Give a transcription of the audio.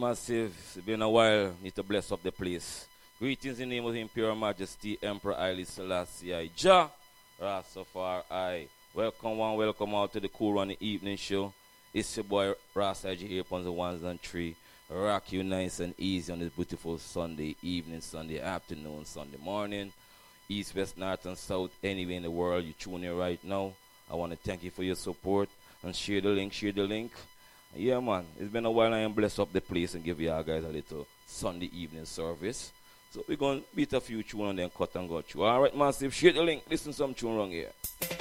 Massive. It's been a while. Need to bless up the place. Greetings in the name of His Imperial Majesty, Emperor Haile Selassie I. Jah Rastafari. Welcome one, welcome out to the Cool Run Evening Show. It's your boy Rasta G here on the ones and three. Rock you nice and easy on this beautiful Sunday evening, Sunday afternoon, Sunday morning. East, west, north, and south, anywhere in the world you tune in right now. I want to thank you for your support and share the link, Yeah, man, it's been a while. I am bless up the place and give you guys a little Sunday evening service. So we're going to beat a few tunes and then cut and go through. All right, massive, share the link. Listen to some tune wrong here.